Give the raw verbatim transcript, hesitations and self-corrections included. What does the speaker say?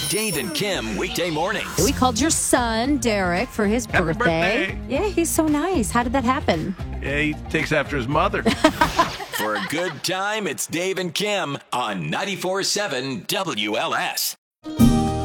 Dave and Kim, weekday mornings. We called your son, Derek, for his Happy birthday. birthday. Yeah, he's so nice. How did that happen? Yeah, he takes after his mother. For a good time, it's Dave and Kim on ninety-four point seven W L S.